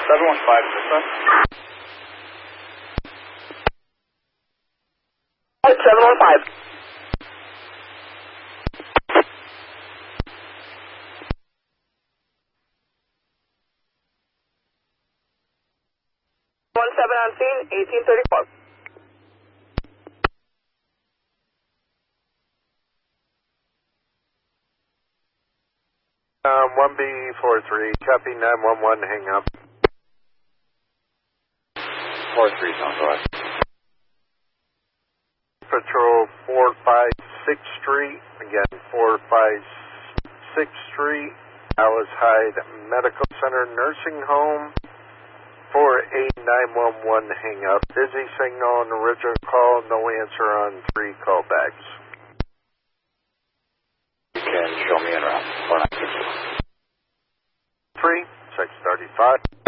715 is this one? 715. On scene, 1834. 1B43, copy 911, hang up. 43 is on, go ahead. Patrol 456th Street, again 456th Street, Alice Hyde Medical Center Nursing Home. 48911, hang up. Busy signal on original call, no answer on 3 callbacks. You can show me in route 4962. 3, 635.